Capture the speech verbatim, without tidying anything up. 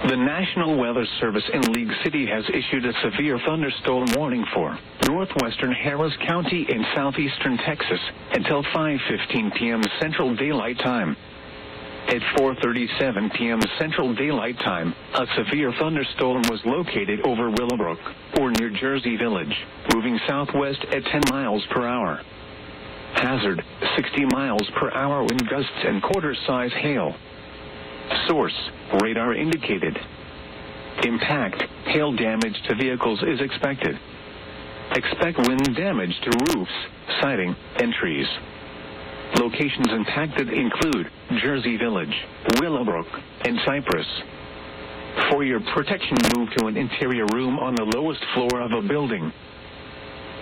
The National Weather Service in League City has issued a severe thunderstorm warning for northwestern Harris County in southeastern Texas until five fifteen p.m. Central Daylight Time. At four thirty-seven p.m. Central Daylight Time, a severe thunderstorm was located over Willowbrook, or near Jersey Village, moving southwest at ten miles per hour. Hazard, sixty miles per hour wind gusts and quarter-size hail. Source, radar indicated. Impact, hail damage to vehicles is expected. Expect wind damage to roofs, siding, and trees. Locations impacted include Jersey Village, Willowbrook, and Cypress. For your protection, move to an interior room on the lowest floor of a building.